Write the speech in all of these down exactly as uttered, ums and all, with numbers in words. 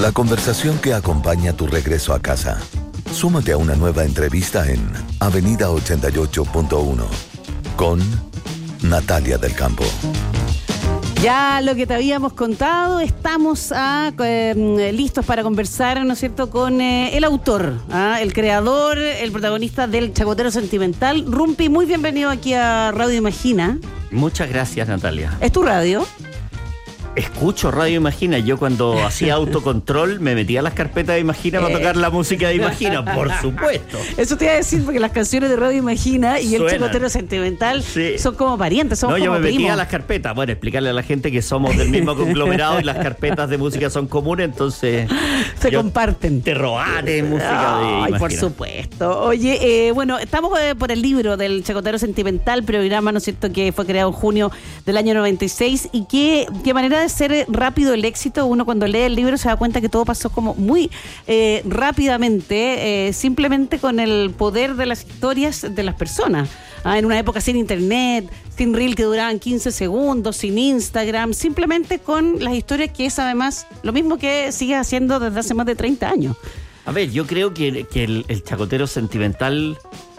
La conversación que acompaña tu regreso a casa. Súmate a una nueva entrevista en Avenida ochenta y ocho punto uno con Natalia del Campo. Ya lo que te habíamos contado, estamos a, eh, listos para conversar, ¿no es cierto?, con eh, el autor, ¿ah? el creador, el protagonista del Chacotero Sentimental. Rumpi, muy bienvenido aquí a Radio Imagina. Muchas gracias, Natalia. ¿Es tu radio? Escucho Radio Imagina. Yo cuando hacía autocontrol me metía a las carpetas de Imagina para tocar la música de Imagina, por supuesto. Eso te iba a decir, porque las canciones de Radio Imagina y Suenan. el Chacotero Sentimental sí. son como parientes, somos no, como yo me primos. metía a las carpetas. Bueno, explicarle a la gente que somos del mismo conglomerado y las carpetas de música son comunes, entonces... Se comparten. Te robaré música de Imagina. Ay, por supuesto. Oye, eh, bueno, estamos eh, por el libro del Chacotero Sentimental, programa, ¿no es cierto?, que fue creado en junio del año noventa y seis, y que, qué manera de ser rápido el éxito. Uno cuando lee el libro se da cuenta que todo pasó como muy eh, rápidamente, eh, simplemente con el poder de las historias de las personas. Ah, en una época sin internet, sin reel que duraban quince segundos, sin Instagram, simplemente con las historias, que es además lo mismo que sigue haciendo desde hace más de treinta años. A ver, yo creo que, que el, el Chacotero Sentimental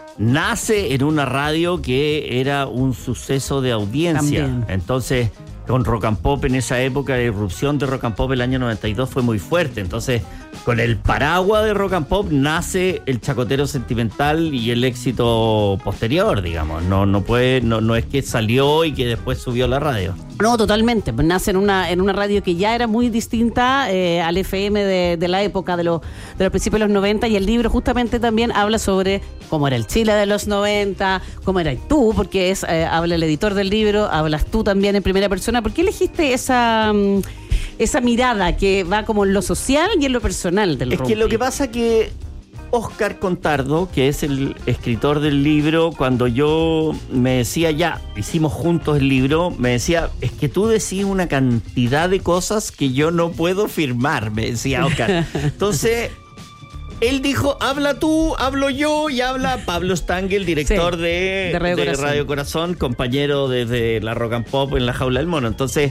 nace en una radio que era un suceso de audiencia. También. Entonces, con Rock and Pop en esa época, la irrupción de Rock and Pop el año noventa y dos fue muy fuerte. Entonces, con el paraguas de Rock and Pop nace el Chacotero Sentimental y el éxito posterior, digamos. No, no puede, no, no es que salió y que después subió a la radio. No, totalmente. Nace en una, en una radio que ya era muy distinta eh, al F M de, de la época, de, lo, de los principios de los noventa, y el libro justamente también habla sobre cómo era el Chile de los noventa, cómo eras tú, porque es eh, habla el editor del libro, hablas tú también en primera persona. ¿Por qué elegiste esa, esa mirada que va como en lo social y en lo personal del Es Rumpi? que lo que pasa que Óscar Contardo, que es el escritor del libro, cuando yo me decía, ya, hicimos juntos el libro, me decía, es que tú decís una cantidad de cosas que yo no puedo firmar, me decía Óscar. Entonces, él dijo, habla tú, hablo yo, y habla Pablo Stangel, director sí, de, de, Radio, de Corazón. Radio Corazón, compañero desde la Rock and Pop en La Jaula del Mono. Entonces,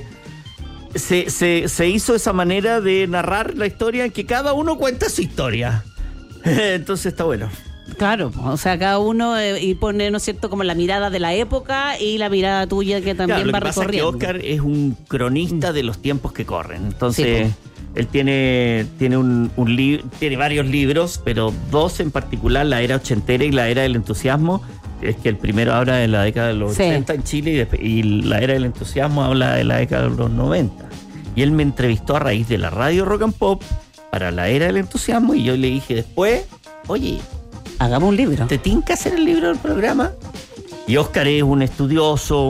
se, se, se hizo esa manera de narrar la historia en que cada uno cuenta su historia. Entonces está bueno. Claro, o sea, cada uno eh, y pone, ¿no es cierto?, como la mirada de la época y la mirada tuya que también claro, va lo que recorriendo. Pasa es que Óscar es un cronista de los tiempos que corren. Entonces, sí, él tiene, tiene, un, un li- tiene varios libros, pero dos en particular, La Era Ochentera y La Era del Entusiasmo. Es que el primero habla de la década de los sí. ochenta en Chile y, después, y La Era del Entusiasmo habla de la década de los noventa. Y él me entrevistó a raíz de la radio Rock and Pop para La Era del Entusiasmo, y yo le dije después, oye, hagamos un libro. ¿Te tinca hacer el libro del programa? Y Óscar es un estudioso,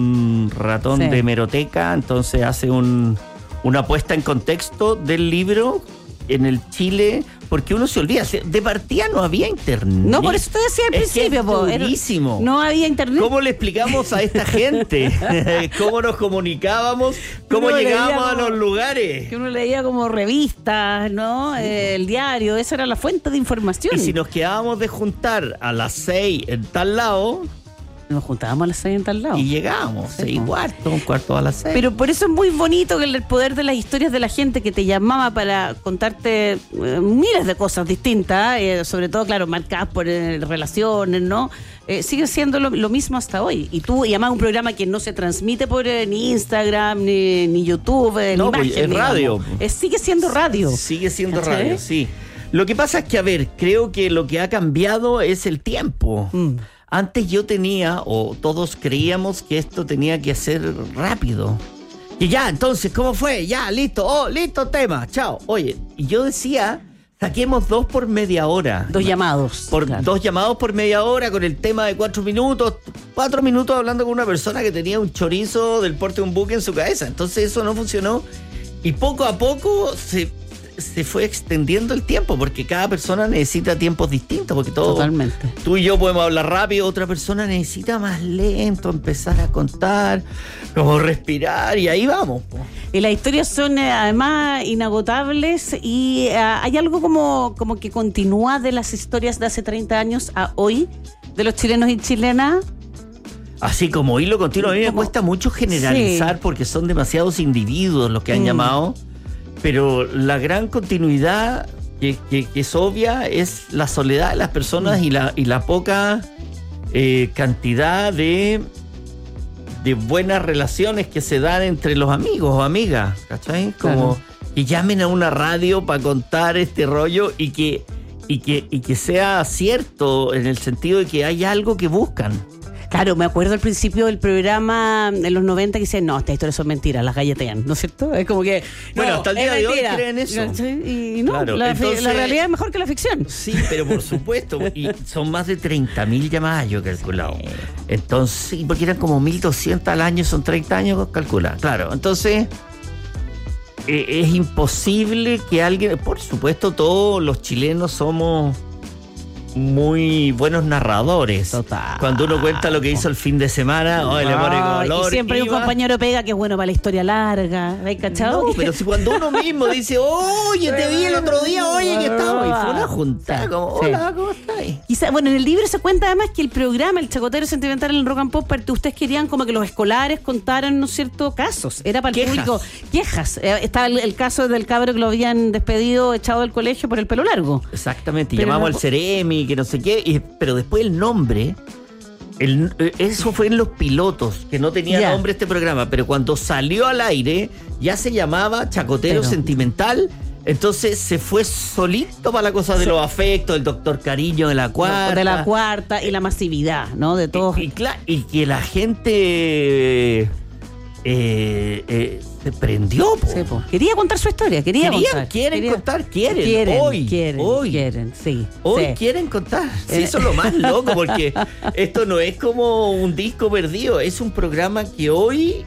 un ratón sí. de hemeroteca, entonces hace un, una puesta en contexto del libro en el Chile, porque uno se olvida, de partida no había internet. No, por eso te decía al es principio. Que es durísimo. No había internet. ¿Cómo le explicamos a esta gente? ¿Cómo nos comunicábamos? ¿Cómo uno llegábamos como, a los lugares? Que uno leía como revistas, ¿no? Sí. Eh, el diario, esa era la fuente de información. Y si nos quedábamos de juntar a las seis en tal lado... Nos juntábamos a las seis en tal lado. Y llegábamos, sí, seis y cuarto, un cuarto a las seis. Pero por eso es muy bonito que el poder de las historias de la gente que te llamaba para contarte eh, miles de cosas distintas, eh, sobre todo, claro, marcadas por eh, relaciones, ¿no? Eh, sigue siendo lo, lo mismo hasta hoy. Y tú, y además un programa que no se transmite por eh, ni Instagram, ni, ni YouTube, eh, no, ni imagen, es radio. Eh, sigue siendo radio. Sigue siendo ¿Cachai? radio, sí. Lo que pasa es que, a ver, creo que lo que ha cambiado es el tiempo. Mm. Antes yo tenía, o todos creíamos que esto tenía que ser rápido. Y ya, entonces, ¿cómo fue? Ya, listo, oh, listo, tema, chao. Oye, y yo decía, saquemos dos por media hora. Dos llamados. Por claro. Dos llamados por media hora con el tema de cuatro minutos. Cuatro minutos hablando con una persona que tenía un chorizo del porte de un buque en su cabeza. Entonces eso no funcionó. Y poco a poco se... se fue extendiendo el tiempo, porque cada persona necesita tiempos distintos, porque todo, totalmente. Tú y yo podemos hablar rápido, otra persona necesita más lento, empezar a contar, como respirar, y ahí vamos. Y las historias son eh, además inagotables, y eh, hay algo como, como que continúa de las historias de hace treinta años a hoy, de los chilenos y chilenas. Así como hilo continuo, a mí me como, cuesta mucho generalizar, sí, porque son demasiados individuos los que han mm. llamado. pero la gran continuidad que, que, que es obvia es la soledad de las personas y la, y la poca eh, cantidad de, de buenas relaciones que se dan entre los amigos o amigas, ¿cachai? Como claro. que llamen a una radio para contar este rollo y que, y que, y que sea cierto en el sentido de que hay algo que buscan. Claro, me acuerdo al principio del programa en los noventa que decían, no, estas historias son mentiras, las galletean, ¿no es cierto? Es como que... Bueno, no, hasta el día de hoy creen eso. Y no, claro, la, entonces, la realidad es mejor que la ficción. Sí, pero por supuesto, y son más de treinta mil llamadas, yo he calculado. Entonces, porque eran como mil doscientas al año, son treinta años, calcula. Claro, entonces... Eh, es imposible que alguien... Por supuesto, todos los chilenos somos... muy buenos narradores. Total. Cuando uno cuenta lo que hizo el fin de semana, oh, le pone color. Y siempre hay un iba. compañero pega que es bueno para la historia larga. ¿Has cachado? No, pero si cuando uno mismo dice, oye, te vi el otro día, oye, que estaba. Y fue una juntada, como, hola, sí. ¿Cómo estás? Quizá, bueno, en el libro se cuenta además que el programa, el Chacotero Sentimental en el Rock and Pop, ustedes querían como que los escolares contaran, ¿no es cierto?, casos. Era para el quejas. público. Quejas. Eh, estaba el, el caso del cabro que lo habían despedido, echado del colegio por el pelo largo. Exactamente, y pero llamamos no, al Ceremi, que no sé qué, y, pero después el nombre, el, eso fue en los pilotos, que no tenía yeah. nombre este programa, pero cuando salió al aire ya se llamaba Chacotero pero. Sentimental, entonces se fue solito para la cosa de los afectos, el doctor Cariño de la cuarta. De la cuarta y la masividad, ¿no? De todos. Y, y, y que la gente... Eh, eh, se prendió, po. Sí, po. Quería contar su historia, quería Querían, contar. quieren quería... contar, quieren, quieren hoy, quieren, hoy, quieren, sí. Hoy sí. quieren contar. Sí, eso es lo más loco, porque esto no es como un disco perdido, es un programa que hoy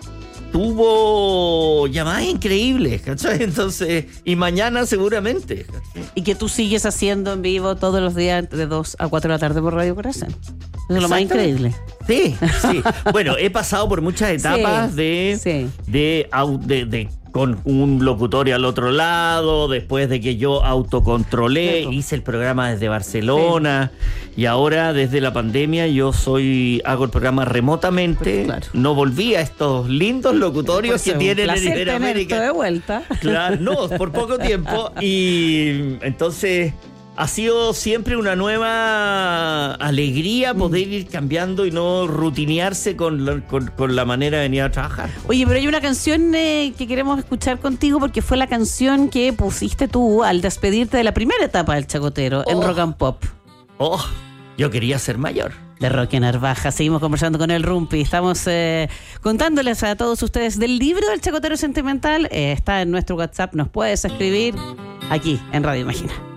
tuvo llamadas increíbles, ¿cachai? Entonces, y mañana seguramente. ¿cachai? Y que tú sigues haciendo en vivo todos los días de dos a cuatro de la tarde por Radio Corazón. Eso es lo más increíble. Sí, sí. Bueno, he pasado por muchas etapas sí, de, sí. De, de, de, de con un locutorio al otro lado, después de que yo autocontrolé, claro. hice el programa desde Barcelona sí. y ahora desde la pandemia yo soy hago el programa remotamente. Pues claro. No volví a estos lindos locutorios pues que tienen en Iberoamérica. de vuelta. Claro, no, por poco tiempo y entonces ha sido siempre una nueva alegría poder ir cambiando y no rutinearse con la, con, con la manera de venir a trabajar. Oye, pero hay una canción eh, que queremos escuchar contigo porque fue la canción que pusiste tú al despedirte de la primera etapa del Chacotero oh. en Rock and Pop. Oh, yo quería ser mayor. De Roque Narvaja. Seguimos conversando con el Rumpi. Estamos eh, contándoles a todos ustedes del libro del Chacotero Sentimental. Eh, está en nuestro WhatsApp. Nos puedes escribir aquí en Radio Imagina.